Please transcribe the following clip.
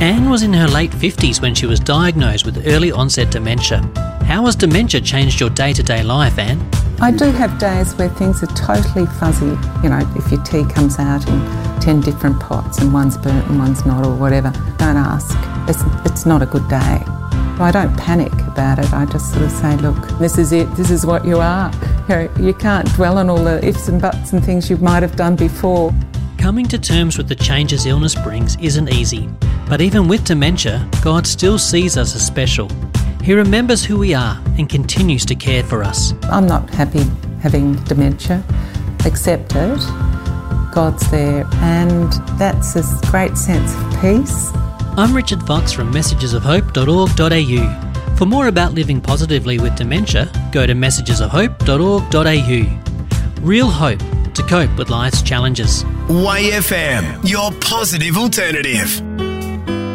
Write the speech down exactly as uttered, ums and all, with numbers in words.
Anne was in her late fifties when she was diagnosed with early onset dementia. How has dementia changed your day-to-day life, Anne? I do have days where things are totally fuzzy. You know, if your tea comes out in ten different pots and one's burnt and one's not or whatever, don't ask. It's, it's not a good day. I don't panic about it. I just sort of say, look, this is it. This is what you are. You know, you can't dwell on all the ifs and buts and things you might have done before. Coming to terms with the changes illness brings isn't easy. But even with dementia, God still sees us as special. He remembers who we are and continues to care for us. I'm not happy having dementia. Accept it. God's there, and that's a great sense of peace. I'm Richard Fox from messages of hope dot org dot a u. For more about living positively with dementia, go to messages of hope dot org dot a u. Real hope to cope with life's challenges. Y F M, your positive alternative.